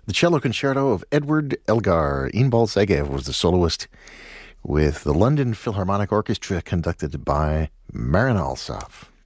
The cello concerto of Edward Elgar. Inbal Segev was the soloist with the London Philharmonic Orchestra conducted by Marin Alsop.